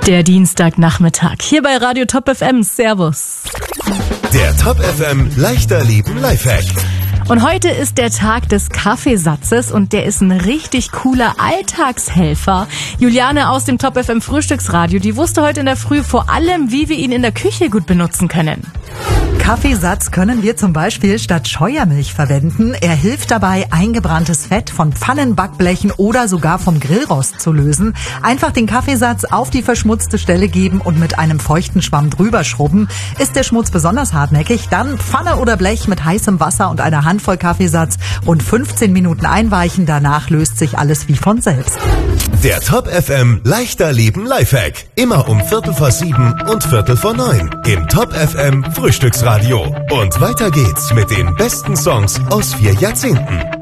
Der Dienstagnachmittag hier bei Radio Top FM. Servus. Der Top FM leichter Leben Lifehack. Und heute ist der Tag des Kaffeesatzes und der ist ein richtig cooler Alltagshelfer. Juliane aus dem Top FM Frühstücksradio, die wusste heute in der Früh vor allem, wie wir ihn in der Küche gut benutzen können. Kaffeesatz können wir zum Beispiel statt Scheuermilch verwenden. Er hilft dabei, eingebranntes Fett von Pfannen, Backblechen oder sogar vom Grillrost zu lösen. Einfach den Kaffeesatz auf die verschmutzte Stelle geben und mit einem feuchten Schwamm drüber schrubben. Ist der Schmutz besonders hartnäckig, dann Pfanne oder Blech mit heißem Wasser und einer Handvoll Kaffeesatz rund 15 Minuten einweichen. Danach löst sich alles wie von selbst. Der Top FM leichter Leben Lifehack. Immer um 7:15 und 8:45 im Top FM Frühstücksradio. Und weiter geht's mit den besten Songs aus 4 Jahrzehnten.